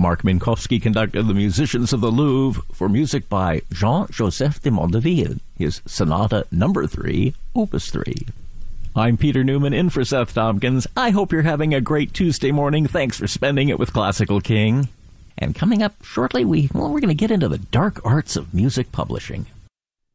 Mark Minkowski conducted the Musicians of the Louvre for music by Jean-Joseph de Mondeville, his Sonata No. 3, Opus 3. I'm Peter Newman in for Seth Tompkins. I hope you're having a great Tuesday morning. Thanks for spending it with Classical King. And coming up shortly, we're going to get into the dark arts of music publishing.